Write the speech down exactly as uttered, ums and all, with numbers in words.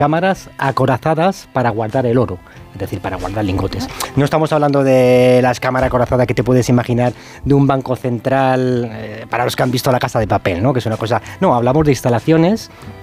cámaras acorazadas para guardar el oro, es decir, para guardar lingotes. No estamos hablando de las cámaras acorazadas que te puedes imaginar de un banco central, eh, para los que han visto La Casa de Papel, ¿no? Que es una cosa... No, hablamos de instalaciones